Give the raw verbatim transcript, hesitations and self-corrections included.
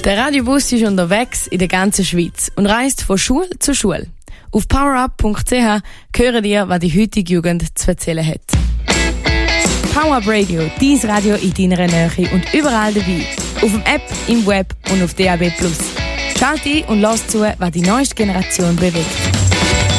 Der Radiobus ist unterwegs in der ganzen Schweiz und reist von Schule zu Schule. Auf powerup punkt c h hören ihr, was die heutige Jugend zu erzählen hat. PowerUp Radio, dein Radio in deiner Nähe und überall dabei. Auf dem App, im Web und auf D A B plus. Schalt ein und lass zu, was die neueste Generation bewegt.